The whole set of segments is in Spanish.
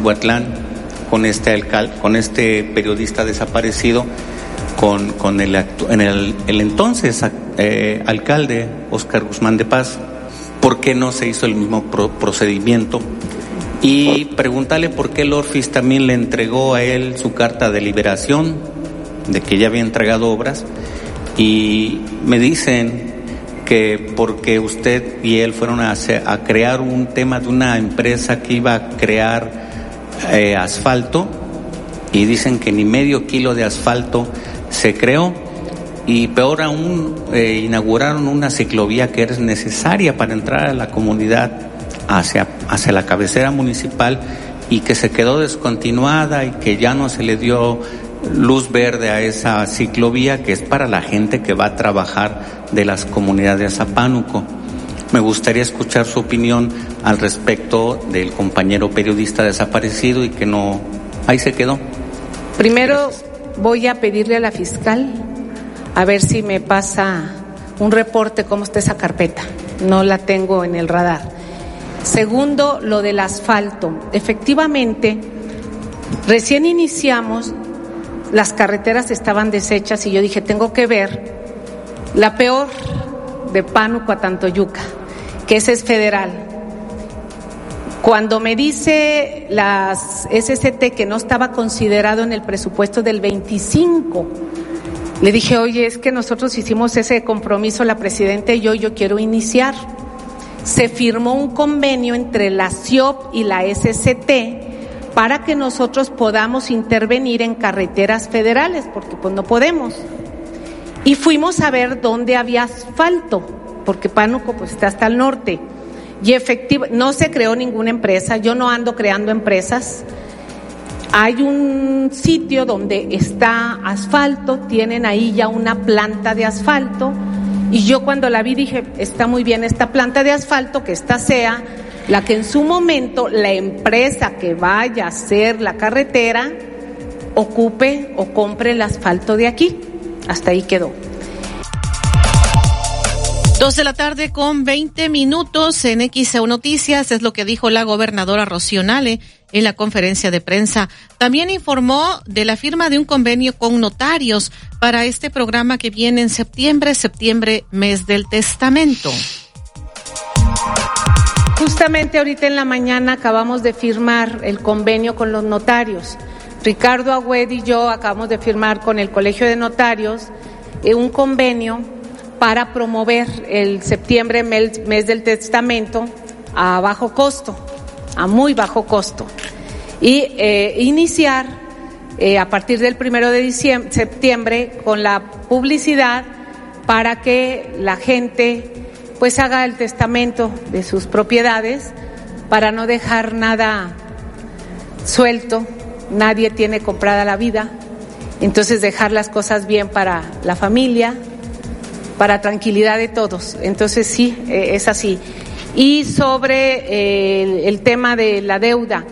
Cihuatlán, con este periodista desaparecido, con el entonces alcalde Óscar Guzmán de Paz. ¿Por qué no se hizo el mismo procedimiento? Y preguntarle por qué el ORFIS también le entregó a él su carta de liberación, de que ya había entregado obras, y me dicen que porque usted y él fueron a crear un tema de una empresa que iba a crear asfalto, y dicen que ni medio kilo de asfalto se creó, y peor aún, inauguraron una ciclovía que es necesaria para entrar a la comunidad hacia la cabecera municipal, y que se quedó descontinuada y que ya no se le dio luz verde a esa ciclovía, que es para la gente que va a trabajar de las comunidades a Pánuco. Me gustaría escuchar su opinión al respecto del compañero periodista desaparecido y que no, ahí se quedó. Primero, gracias. Voy a pedirle a la fiscal a ver si me pasa un reporte cómo está esa carpeta. No la tengo en el radar. Segundo, lo del asfalto. Efectivamente, recién iniciamos, las carreteras estaban deshechas y yo dije, tengo que ver la peor de Pánuco a Tantoyuca, que ese es federal. Cuando me dice las SCT que no estaba considerado en el presupuesto del 25, le dije, oye, es que nosotros hicimos ese compromiso, la presidenta y yo quiero iniciar. Se firmó un convenio entre la CIOP y la SCT para que nosotros podamos intervenir en carreteras federales, porque pues no podemos. Y fuimos a ver dónde había asfalto, porque Pánuco pues está hasta el norte. Y efectivamente, no se creó ninguna empresa, yo no ando creando empresas. Hay un sitio donde está asfalto, tienen ahí ya una planta de asfalto, y yo cuando la vi dije, está muy bien esta planta de asfalto, que esta sea la que en su momento la empresa que vaya a hacer la carretera ocupe o compre el asfalto de aquí. Hasta ahí quedó. 2:20 p.m. en XEU Noticias es lo que dijo la gobernadora Rocío Nale en la conferencia de prensa. También informó de la firma de un convenio con notarios para este programa que viene en septiembre, mes del testamento. Justamente ahorita en la mañana acabamos de firmar el convenio con los notarios. Ricardo Agüed y yo acabamos de firmar con el Colegio de Notarios un convenio para promover el septiembre, mes del testamento, a bajo costo, a muy bajo costo, y iniciar a partir del 1 de septiembre con la publicidad para que la gente pues haga el testamento de sus propiedades, para no dejar nada suelto. Nadie tiene comprada la vida, entonces dejar las cosas bien para la familia, para tranquilidad de todos. Entonces sí, es así. Y sobre el tema de la deuda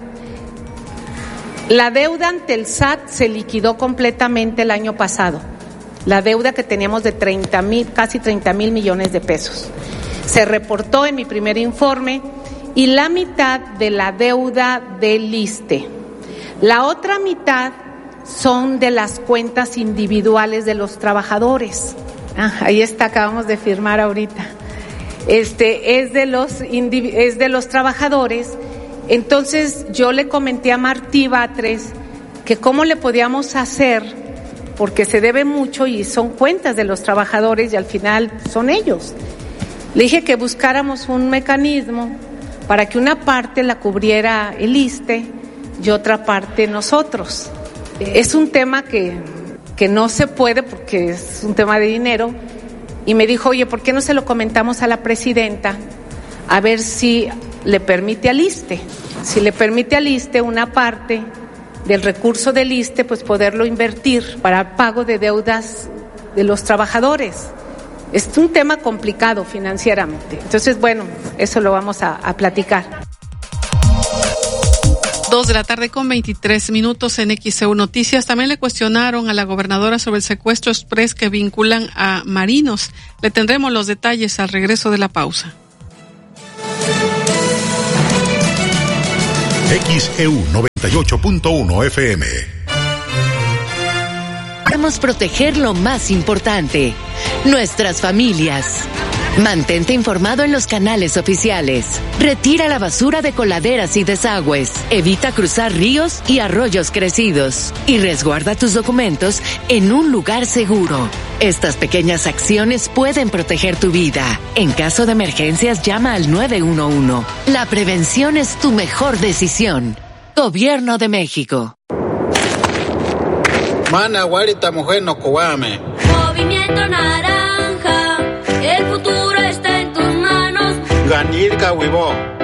ante el SAT se liquidó completamente el año pasado. La deuda que teníamos de casi 30,000 millones de pesos. Se reportó en mi primer informe, y la mitad de la deuda del ISSSTE. La otra mitad son de las cuentas individuales de los trabajadores. Ahí está, acabamos de firmar ahorita. Es de los trabajadores. Entonces yo le comenté a Martí Batres que cómo le podíamos hacer, porque se debe mucho y son cuentas de los trabajadores y al final son ellos. Le dije que buscáramos un mecanismo para que una parte la cubriera el ISSSTE y otra parte nosotros. Es un tema que no se puede porque es un tema de dinero, y me dijo, oye, ¿por qué no se lo comentamos a la presidenta a ver si le permite al ISSSTE? Si le permite al ISSSTE una parte del recurso del ISSSTE, pues poderlo invertir para pago de deudas de los trabajadores. Es un tema complicado financieramente. Entonces, bueno, eso lo vamos a platicar. 2:23 p.m. en XEU Noticias. También le cuestionaron a la gobernadora sobre el secuestro express que vinculan a marinos. Le tendremos los detalles al regreso de la pausa. XEU 98.1 FM. Queremos proteger lo más importante, nuestras familias. Mantente informado en los canales oficiales. Retira la basura de coladeras y desagües. Evita cruzar ríos y arroyos crecidos. Y resguarda tus documentos en un lugar seguro. Estas pequeñas acciones pueden proteger tu vida. En caso de emergencias, llama al 911. La prevención es tu mejor decisión. Gobierno de México. Mana, guarita, mujer, no cobame. Movimiento Naranja, el futuro está en tus manos. Ganirka, huivo.